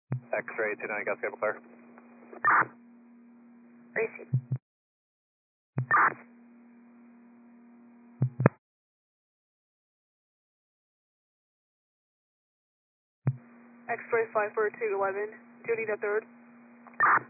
X-ray 29, gas cable clear. Receive. X-ray 54211, Judy the third.